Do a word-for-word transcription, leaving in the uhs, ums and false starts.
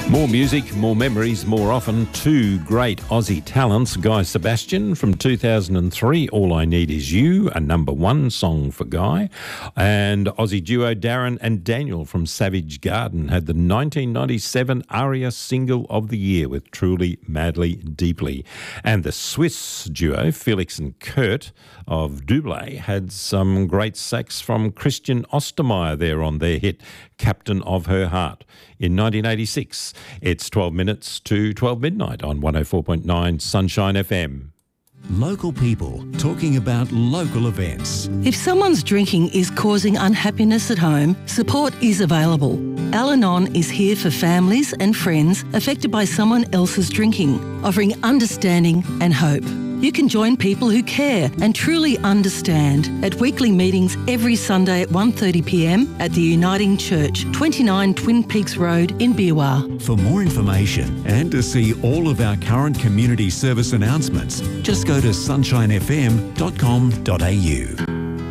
More music, more memories, more often. Two great Aussie talents. Guy Sebastian from two thousand three, All I Need Is You, a number one song for Guy. And Aussie duo Darren and Daniel from Savage Garden had the nineteen ninety-seven ARIA Single of the Year with Truly, Madly, Deeply. And the Swiss duo Felix and Kurt of Doublé had some great sax from Christian Ostermeyer there on their hit Captain of Her Heart in nineteen eighty-six. It's twelve minutes to twelve midnight on one oh four point nine Sunshine F M. Local people talking about local events. If someone's drinking is causing unhappiness at home, support is available. Al-Anon is here for families and friends affected by someone else's drinking, offering understanding and hope. You can join people who care and truly understand at weekly meetings every Sunday at one thirty p m at the Uniting Church, twenty-nine Twin Peaks Road in Beerwah. For more information and to see all of our current community service announcements, just go to sunshine f m dot com dot a u.